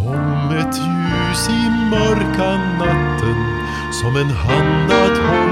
Som ett ljus i mörka natten, som en hand att hålla